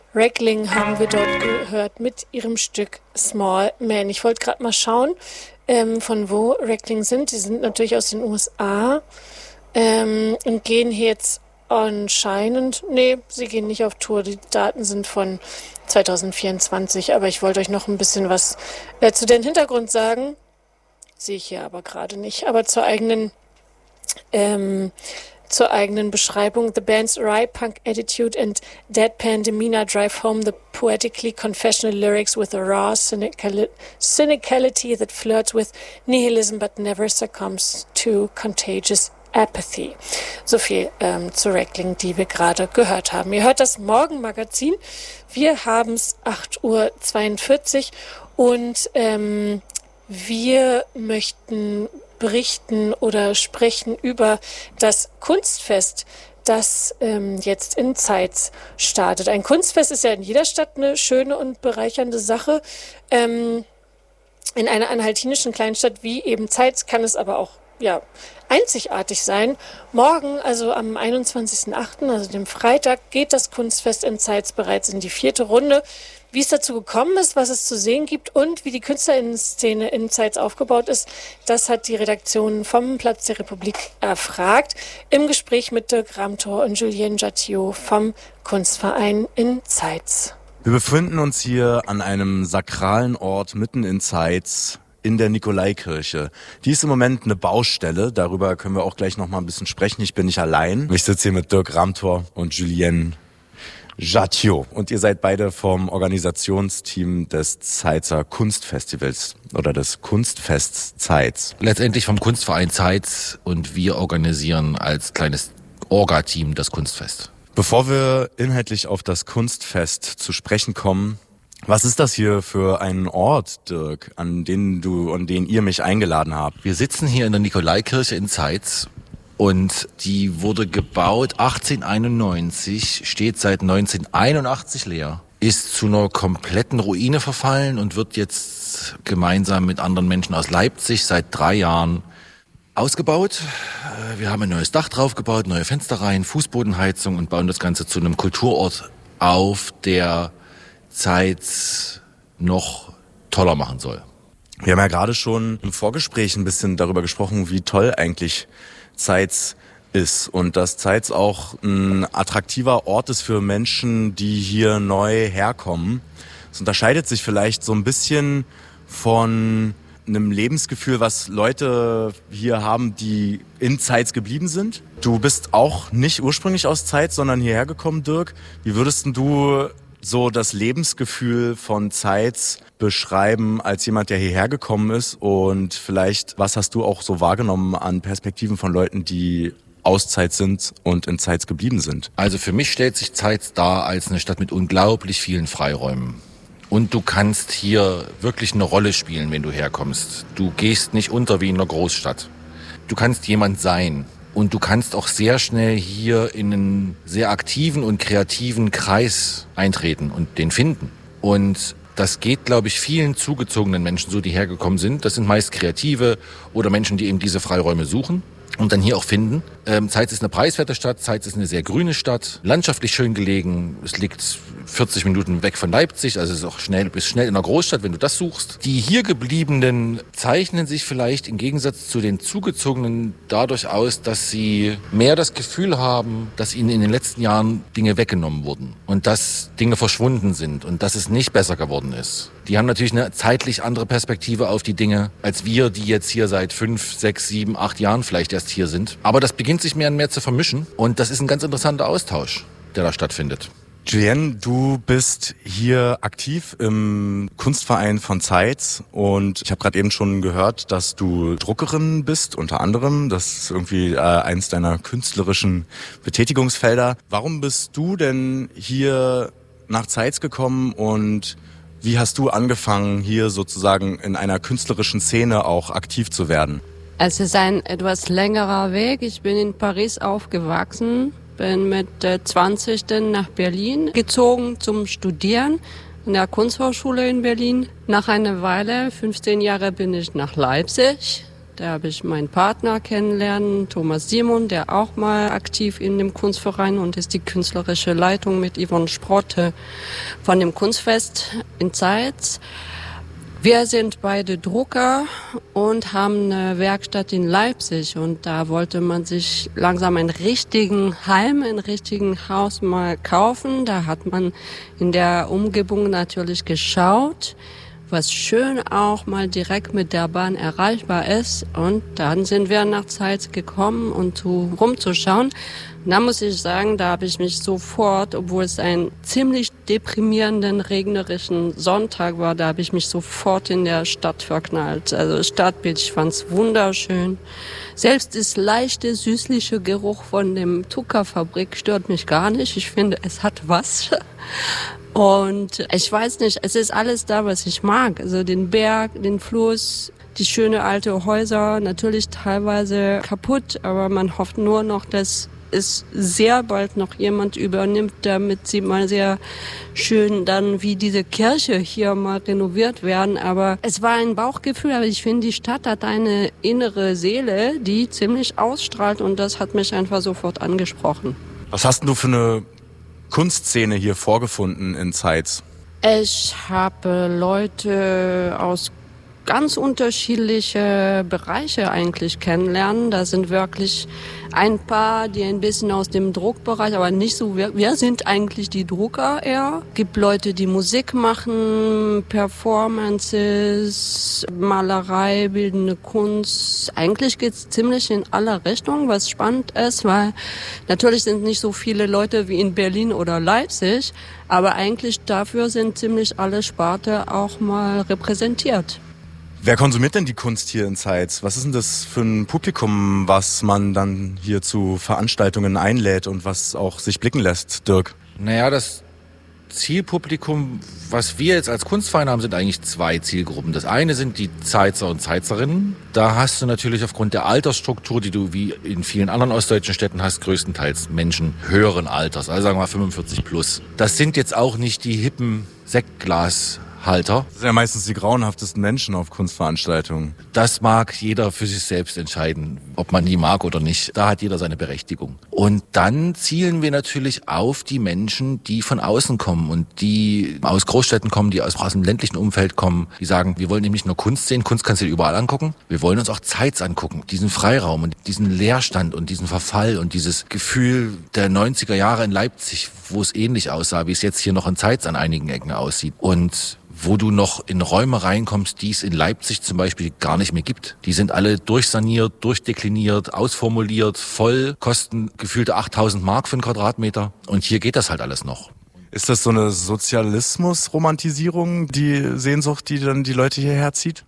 Reckling haben wir dort gehört mit ihrem Stück Small Man. Ich wollte gerade mal schauen, von wo Reckling sind. Die sind natürlich aus den USA und gehen hier jetzt anscheinend, sie gehen nicht auf Tour. Die Daten sind von 2024, aber ich wollte euch noch ein bisschen was zu den Hintergrund sagen. Sehe ich hier aber gerade nicht. Aber zur eigenen Beschreibung. The band's wry punk attitude and deadpan demeanor drive home the poetically confessional lyrics with a raw cynicality that flirts with nihilism but never succumbs to contagious apathy. So viel zu Reckling, die wir gerade gehört haben. Ihr hört das Morgenmagazin. Wir haben es 8:42 Uhr und wir möchten berichten oder sprechen über das Kunstfest, das jetzt in Zeitz startet. Ein Kunstfest ist ja in jeder Stadt eine schöne und bereichernde Sache. In einer anhaltinischen Kleinstadt wie eben Zeitz kann es aber auch einzigartig sein. Morgen, also am 21.08., also dem Freitag, geht das Kunstfest in Zeitz bereits in die 4. Runde. Wie es dazu gekommen ist, was es zu sehen gibt und wie die KünstlerInnen-Szene in Zeitz aufgebaut ist, das hat die Redaktion vom Platz der Republik erfragt. Im Gespräch mit Dirk Ramthor und Julien Jattiot vom Kunstverein in Zeitz. Wir befinden uns hier an einem sakralen Ort mitten in Zeitz, in der Nikolaikirche. Die ist im Moment eine Baustelle, darüber können wir auch gleich noch mal ein bisschen sprechen. Ich bin nicht allein. Ich sitze hier mit Dirk Ramthor und Julien Jattiot. Und ihr seid beide vom Organisationsteam des Zeitzer Kunstfestivals oder des Kunstfests Zeitz. Letztendlich vom Kunstverein Zeitz und wir organisieren als kleines Orga-Team das Kunstfest. Bevor wir inhaltlich auf das Kunstfest zu sprechen kommen, was ist das hier für ein Ort, Dirk, an den ihr mich eingeladen habt? Wir sitzen hier in der Nikolaikirche in Zeitz und die wurde gebaut 1891, steht seit 1981 leer, ist zu einer kompletten Ruine verfallen und wird jetzt gemeinsam mit anderen Menschen aus Leipzig seit 3 Jahren ausgebaut. Wir haben ein neues Dach draufgebaut, neue Fensterreihen, Fußbodenheizung und bauen das Ganze zu einem Kulturort auf, der Zeitz noch toller machen soll. Wir haben ja gerade schon im Vorgespräch ein bisschen darüber gesprochen, wie toll eigentlich Zeitz ist und dass Zeitz auch ein attraktiver Ort ist für Menschen, die hier neu herkommen. Es unterscheidet sich vielleicht so ein bisschen von einem Lebensgefühl, was Leute hier haben, die in Zeitz geblieben sind. Du bist auch nicht ursprünglich aus Zeitz, sondern hierher gekommen, Dirk. Wie würdest du so das Lebensgefühl von Zeitz beschreiben als jemand, der hierher gekommen ist? Und vielleicht, was hast du auch so wahrgenommen an Perspektiven von Leuten, die aus Zeitz sind und in Zeitz geblieben sind? Also für mich stellt sich Zeitz dar als eine Stadt mit unglaublich vielen Freiräumen. Und du kannst hier wirklich eine Rolle spielen, wenn du herkommst. Du gehst nicht unter wie in einer Großstadt. Du kannst jemand sein. Und du kannst auch sehr schnell hier in einen sehr aktiven und kreativen Kreis eintreten und den finden. Und das geht, glaube ich, vielen zugezogenen Menschen so, die hergekommen sind. Das sind meist Kreative oder Menschen, die eben diese Freiräume suchen und dann hier auch finden. Zeitz ist eine preiswerte Stadt, Zeitz ist eine sehr grüne Stadt, landschaftlich schön gelegen. Es liegt 40 Minuten weg von Leipzig, also es ist auch bist schnell in einer Großstadt, wenn du das suchst. Die hier gebliebenen zeichnen sich vielleicht im Gegensatz zu den Zugezogenen dadurch aus, dass sie mehr das Gefühl haben, dass ihnen in den letzten Jahren Dinge weggenommen wurden und dass Dinge verschwunden sind und dass es nicht besser geworden ist. Die haben natürlich eine zeitlich andere Perspektive auf die Dinge, als wir, die jetzt hier seit 5, 6, 7, 8 Jahren vielleicht erst hier sind. Aber das beginnt sich mehr und mehr zu vermischen und das ist ein ganz interessanter Austausch, der da stattfindet. Julien, du bist hier aktiv im Kunstverein von Zeitz und ich habe gerade eben schon gehört, dass du Druckerin bist, unter anderem. Das ist irgendwie eins deiner künstlerischen Betätigungsfelder. Warum bist du denn hier nach Zeitz gekommen und wie hast du angefangen, hier sozusagen in einer künstlerischen Szene auch aktiv zu werden? Es ist ein etwas längerer Weg. Ich bin in Paris aufgewachsen, bin mit 20 dann nach Berlin gezogen zum Studieren an der Kunsthochschule in Berlin. Nach einer Weile, 15 Jahre, bin ich nach Leipzig Da habe ich meinen Partner kennenlernen, Thomas Simon, der auch mal aktiv in dem Kunstverein und ist die künstlerische Leitung mit Yvonne Sprotte von dem Kunstfest in Zeitz. Wir sind beide Drucker und haben eine Werkstatt in Leipzig und da wollte man sich langsam einen richtigen Heim, ein richtigen Haus mal kaufen. Da hat man in der Umgebung natürlich geschaut, was schön auch mal direkt mit der Bahn erreichbar ist. Und dann sind wir nach Zeitz gekommen, um rumzuschauen. Und da muss ich sagen, da habe ich mich sofort, obwohl es ein ziemlich deprimierenden, regnerischen Sonntag war, da habe ich mich sofort in der Stadt verknallt. Also das Stadtbild, ich fand es wunderschön. Selbst das leichte, süßliche Geruch von dem Tucker-Fabrik stört mich gar nicht. Ich finde, es hat was. Und ich weiß nicht, es ist alles da, was ich mag. Also den Berg, den Fluss, die schöne alte Häuser, natürlich teilweise kaputt, aber man hofft nur noch, dass es sehr bald noch jemand übernimmt, damit sie mal sehr schön dann wie diese Kirche hier mal renoviert werden. Aber es war ein Bauchgefühl, aber ich finde, die Stadt hat eine innere Seele, die ziemlich ausstrahlt und das hat mich einfach sofort angesprochen. Was hast denn du für eine Kunstszene hier vorgefunden in Zeitz? Ich habe Leute aus ganz unterschiedliche Bereiche eigentlich kennenlernen. Da sind wirklich ein paar, die ein bisschen aus dem Druckbereich, aber nicht so, wir sind eigentlich die Drucker eher. Gibt Leute, die Musik machen, Performances, Malerei, bildende Kunst. Eigentlich geht's ziemlich in alle Richtungen, was spannend ist, weil natürlich sind nicht so viele Leute wie in Berlin oder Leipzig, aber eigentlich dafür sind ziemlich alle Sparte auch mal repräsentiert. Wer konsumiert denn die Kunst hier in Zeitz? Was ist denn das für ein Publikum, was man dann hier zu Veranstaltungen einlädt und was auch sich blicken lässt, Dirk? Naja, das Zielpublikum, was wir jetzt als Kunstverein haben, sind eigentlich zwei Zielgruppen. Das eine sind die Zeitzer und Zeitzerinnen. Da hast du natürlich aufgrund der Altersstruktur, die du wie in vielen anderen ostdeutschen Städten hast, größtenteils Menschen höheren Alters, also sagen wir mal 45 plus. Das sind jetzt auch nicht die hippen Sektglashalter. Das sind ja meistens die grauenhaftesten Menschen auf Kunstveranstaltungen. Das mag jeder für sich selbst entscheiden, ob man die mag oder nicht. Da hat jeder seine Berechtigung. Und dann zielen wir natürlich auf die Menschen, die von außen kommen und die aus Großstädten kommen, die aus dem ländlichen Umfeld kommen, die sagen, wir wollen nämlich nur Kunst sehen, Kunst kannst du dir überall angucken. Wir wollen uns auch Zeitz angucken, diesen Freiraum und diesen Leerstand und diesen Verfall und dieses Gefühl der 90er Jahre in Leipzig, wo es ähnlich aussah, wie es jetzt hier noch in Zeitz an einigen Ecken aussieht. Und wo du noch in Räume reinkommst, die es in Leipzig zum Beispiel gar nicht mehr gibt. Die sind alle durchsaniert, durchdekliniert, ausformuliert, voll, kosten gefühlte 8.000 Mark für einen Quadratmeter. Und hier geht das halt alles noch. Ist das so eine Sozialismus-Romantisierung, die Sehnsucht, die dann die Leute hierher zieht?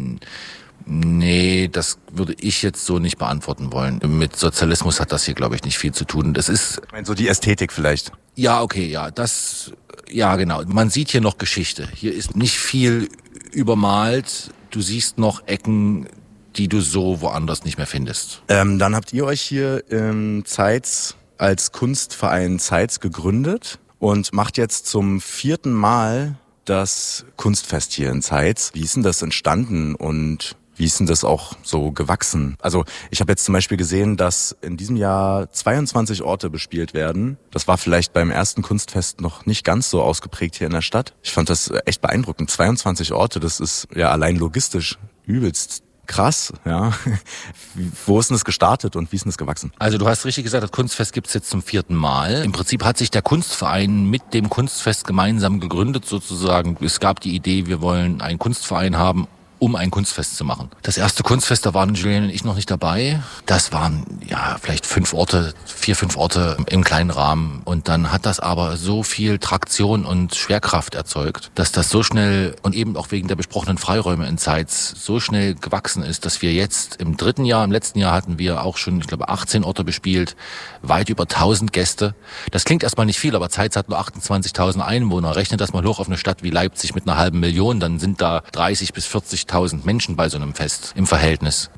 Nee, das würde ich jetzt so nicht beantworten wollen. Mit Sozialismus hat das hier, glaube ich, nicht viel zu tun. Das ist... Ich meine, so die Ästhetik vielleicht. Ja, okay, ja, ja, genau. Man sieht hier noch Geschichte. Hier ist nicht viel übermalt. Du siehst noch Ecken, die du so woanders nicht mehr findest. Dann habt ihr euch hier in Zeitz als Kunstverein Zeitz gegründet und macht jetzt zum 4. Mal das Kunstfest hier in Zeitz. Wie ist denn das entstanden und wie ist denn das auch so gewachsen? Also ich habe jetzt zum Beispiel gesehen, dass in diesem Jahr 22 Orte bespielt werden. Das war vielleicht beim ersten Kunstfest noch nicht ganz so ausgeprägt hier in der Stadt. Ich fand das echt beeindruckend. 22 Orte, das ist ja allein logistisch übelst krass, ja. Wo ist denn das gestartet und wie ist denn das gewachsen? Also du hast richtig gesagt, das Kunstfest gibt's jetzt zum 4. Mal. Im Prinzip hat sich der Kunstverein mit dem Kunstfest gemeinsam gegründet sozusagen. Es gab die Idee, wir wollen einen Kunstverein haben, um ein Kunstfest zu machen. Das erste Kunstfest, da waren Julien und ich noch nicht dabei. Das waren ja vielleicht 4, 5 Orte im kleinen Rahmen. Und dann hat das aber so viel Traktion und Schwerkraft erzeugt, dass das so schnell und eben auch wegen der besprochenen Freiräume in Zeitz so schnell gewachsen ist, dass wir jetzt im letzten Jahr hatten wir auch schon, ich glaube, 18 Orte bespielt, weit über 1000 Gäste. Das klingt erstmal nicht viel, aber Zeitz hat nur 28.000 Einwohner. Rechnet das mal hoch auf eine Stadt wie Leipzig mit einer halben Million, dann sind da 30 bis 40.000 Menschen bei so einem Fest im Verhältnis.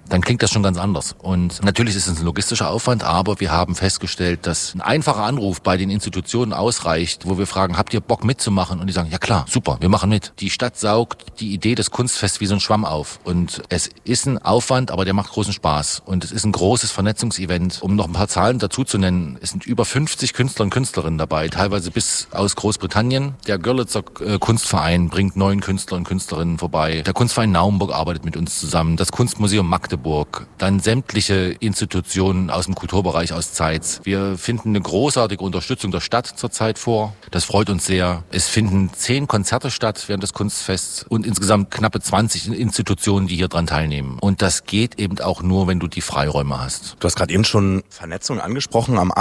dann klingt das schon ganz anders. Und natürlich ist es ein logistischer Aufwand, aber wir haben festgestellt, dass ein einfacher Anruf bei den Institutionen ausreicht, wo wir fragen, habt ihr Bock mitzumachen? Und die sagen, ja klar, super, wir machen mit. Die Stadt saugt die Idee des Kunstfests wie so ein Schwamm auf. Und es ist ein Aufwand, aber der macht großen Spaß. Und es ist ein großes Vernetzungsevent. Um noch ein paar Zahlen dazu zu nennen, es sind über 50 Künstler und Künstlerinnen dabei, teilweise bis aus Großbritannien. Der Görlitzer Kunstverein bringt 9 Künstler und Künstlerinnen vorbei. Der Kunstverein Naumburg arbeitet mit uns zusammen. Das Kunstmuseum Magdeburg. Dann sämtliche Institutionen aus dem Kulturbereich aus Zeitz. Wir finden eine großartige Unterstützung der Stadt zurzeit vor. Das freut uns sehr. Es finden 10 Konzerte statt während des Kunstfests und insgesamt knappe 20 Institutionen, die hier dran teilnehmen. Und das geht eben auch nur, wenn du die Freiräume hast. Du hast gerade eben schon Vernetzung angesprochen. Am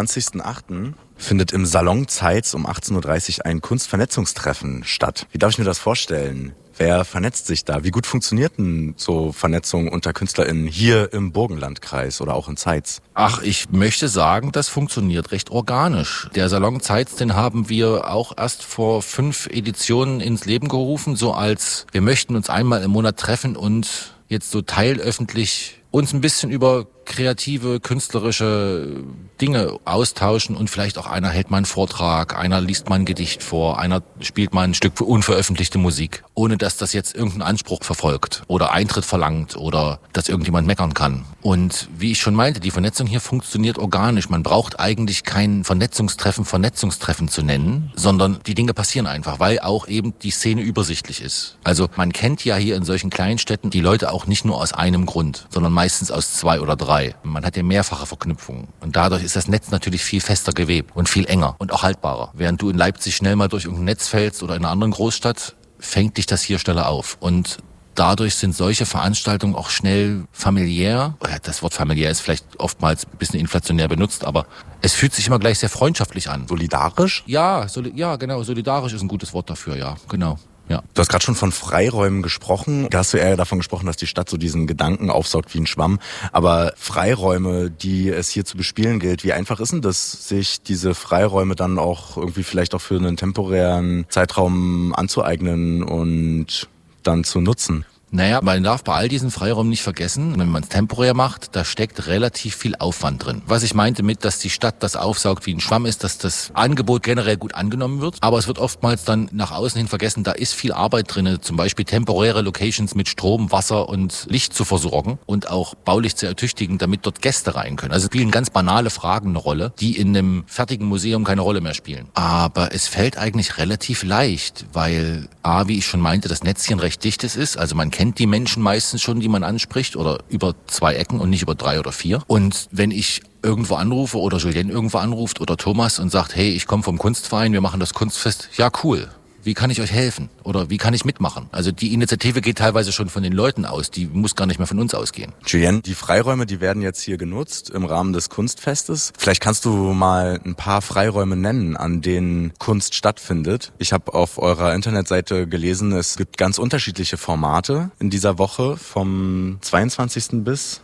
28.08. findet im Salon Zeitz um 18.30 Uhr ein Kunstvernetzungstreffen statt. Wie darf ich mir das vorstellen? Wer vernetzt sich da? Wie gut funktioniert denn so Vernetzung unter KünstlerInnen hier im Burgenlandkreis oder auch in Zeitz? Ach, ich möchte sagen, das funktioniert recht organisch. Der Salon Zeitz, den haben wir auch erst vor 5 Editionen ins Leben gerufen, so als wir möchten uns einmal im Monat treffen und jetzt so teilöffentlich uns ein bisschen über kreative, künstlerische Dinge austauschen und vielleicht auch einer hält mal einen Vortrag, einer liest mal ein Gedicht vor, einer spielt mal ein Stück unveröffentlichte Musik, ohne dass das jetzt irgendeinen Anspruch verfolgt oder Eintritt verlangt oder dass irgendjemand meckern kann. Und wie ich schon meinte, die Vernetzung hier funktioniert organisch. Man braucht eigentlich kein Vernetzungstreffen zu nennen, sondern die Dinge passieren einfach, weil auch eben die Szene übersichtlich ist. Also man kennt ja hier in solchen kleinen Städten die Leute auch nicht nur aus einem Grund, sondern meistens aus 2 oder 3. Man hat ja mehrfache Verknüpfungen und dadurch ist das Netz natürlich viel fester gewebt und viel enger und auch haltbarer. Während du in Leipzig schnell mal durch irgendein Netz fällst oder in einer anderen Großstadt, fängt dich das hier schneller auf. Und dadurch sind solche Veranstaltungen auch schnell familiär. Das Wort familiär ist vielleicht oftmals ein bisschen inflationär benutzt, aber es fühlt sich immer gleich sehr freundschaftlich an. Solidarisch? Ja, genau, solidarisch ist ein gutes Wort dafür, ja, genau. Ja. Du hast gerade schon von Freiräumen gesprochen. Da hast du eher davon gesprochen, dass die Stadt so diesen Gedanken aufsaugt wie ein Schwamm. Aber Freiräume, die es hier zu bespielen gilt, wie einfach ist denn das, sich diese Freiräume dann auch irgendwie vielleicht auch für einen temporären Zeitraum anzueignen und dann zu nutzen? Naja, man darf bei all diesen Freiräumen nicht vergessen, wenn man es temporär macht, da steckt relativ viel Aufwand drin. Was ich meinte mit, dass die Stadt das aufsaugt wie ein Schwamm ist, dass das Angebot generell gut angenommen wird. Aber es wird oftmals dann nach außen hin vergessen, da ist viel Arbeit drin, zum Beispiel temporäre Locations mit Strom, Wasser und Licht zu versorgen und auch baulich zu ertüchtigen, damit dort Gäste rein können. Also spielen ganz banale Fragen eine Rolle, die in einem fertigen Museum keine Rolle mehr spielen. Aber es fällt eigentlich relativ leicht, weil wie ich schon meinte, das Netzchen recht dichtes ist. Also man kennt die Menschen meistens schon, die man anspricht oder über 2 Ecken und nicht über 3 oder 4. Und wenn ich irgendwo anrufe oder Julien irgendwo anruft oder Thomas und sagt, hey, ich komme vom Kunstverein, wir machen das Kunstfest, ja cool. Wie kann ich euch helfen? Oder wie kann ich mitmachen? Also die Initiative geht teilweise schon von den Leuten aus, die muss gar nicht mehr von uns ausgehen. Julien, die Freiräume, die werden jetzt hier genutzt im Rahmen des Kunstfestes. Vielleicht kannst du mal ein paar Freiräume nennen, an denen Kunst stattfindet. Ich habe auf eurer Internetseite gelesen, es gibt ganz unterschiedliche Formate in dieser Woche vom 22. bis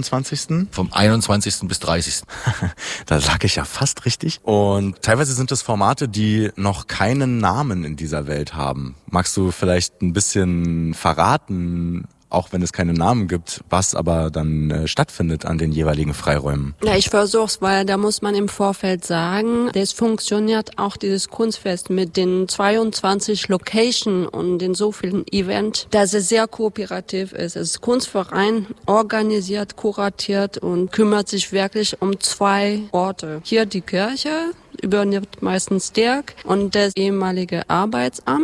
29. Vom 21. bis 30. Da lag ich ja fast richtig. Und teilweise sind es Formate, die noch keinen Namen in dieser Welt haben. Magst du vielleicht ein bisschen verraten, auch wenn es keine Namen gibt, was aber dann stattfindet an den jeweiligen Freiräumen? Ja, ich versuch's, weil da muss man im Vorfeld sagen, das funktioniert auch dieses Kunstfest mit den 22 Locations und den so vielen Events, dass es sehr kooperativ ist. Es ist Kunstverein organisiert, kuratiert und kümmert sich wirklich um 2 Orte. Hier die Kirche übernimmt meistens Dirk und das ehemalige Arbeitsamt.